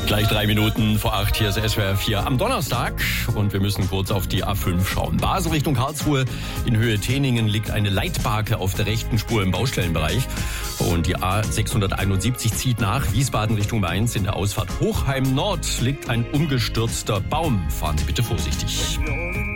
Gleich 3 Minuten vor 8, hier ist SWR 4 am Donnerstag und wir müssen kurz auf die A5 schauen. Basel Richtung Karlsruhe in Höhe Teningen liegt eine Leitbarke auf der rechten Spur im Baustellenbereich und die A671 zieht nach. Wiesbaden Richtung Mainz in der Ausfahrt Hochheim Nord liegt ein umgestürzter Baum. Fahren Sie bitte vorsichtig.